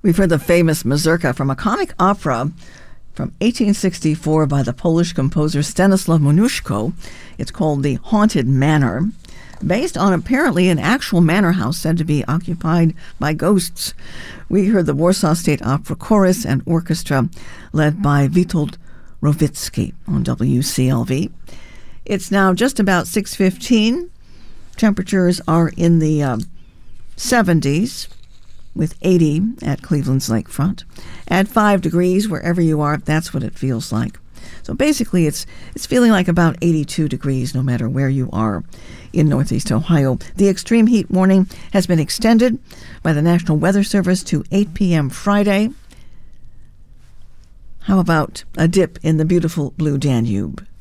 We've heard the famous mazurka from a comic opera from 1864 by the Polish composer Stanislaw Moniuszko. It's called The Haunted Manor, based on apparently an actual manor house said to be occupied by ghosts. We heard the Warsaw State Opera Chorus and Orchestra led by Witold Rowicki on WCLV. It's now just about 6:15. Temperatures are in the 70s with 80 at Cleveland's lakefront. At 5 degrees wherever you are, that's what it feels like. So basically it's feeling like about 82 degrees no matter where you are in Northeast Ohio. The extreme heat warning has been extended by the National Weather Service to 8 p.m. Friday. How about a dip in the beautiful blue Danube?